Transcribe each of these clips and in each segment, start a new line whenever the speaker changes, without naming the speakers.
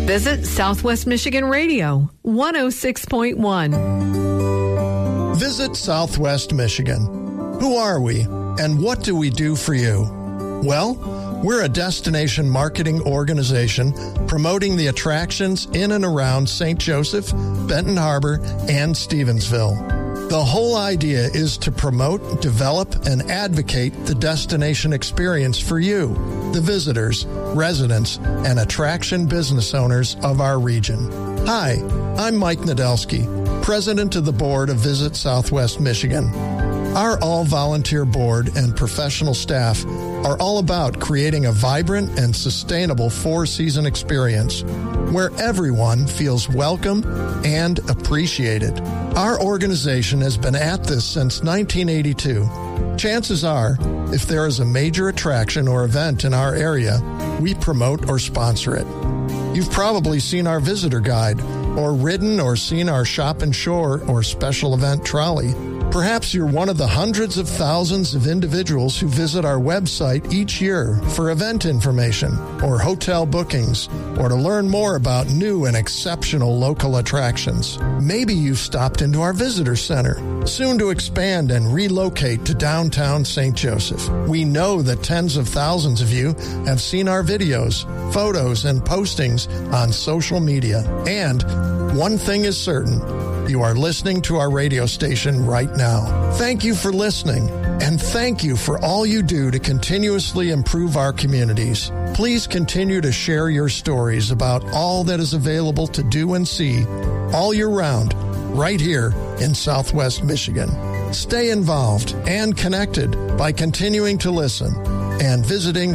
Visit Southwest Michigan Radio, 106.1.
Visit Southwest Michigan. Who are we, and what do we do for you? Well, we're a destination marketing organization promoting the attractions in and around St. Joseph, Benton Harbor, and Stevensville. The whole idea is to promote, develop, and advocate the destination experience for you, the visitors, residents, and attraction business owners of our region. Hi, I'm Mike Nadelsky, President of the Board of Visit Southwest Michigan. Our all-volunteer board and professional staff are all about creating a vibrant and sustainable four-season experience where everyone feels welcome and appreciated. Our organization has been at this since 1982. Chances are, if there is a major attraction or event in our area, we promote or sponsor it. You've probably seen our visitor guide, or ridden or seen our shop and shore or special event trolley. Perhaps you're one of the hundreds of thousands of individuals who visit our website each year for event information or hotel bookings or to learn more about new and exceptional local attractions. Maybe you've stopped into our visitor center, soon to expand and relocate to downtown St. Joseph. We know that tens of thousands of you have seen our videos, photos, and postings on social media. And one thing is certain, you are listening to our radio station right now. Thank you for listening, and thank you for all you do to continuously improve our communities. Please continue to share your stories about all that is available to do and see all year round right here in Southwest Michigan. Stay involved and connected by continuing to listen and visiting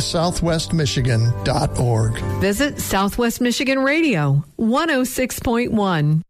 southwestmichigan.org.
Visit Southwest Michigan Radio, 106.1.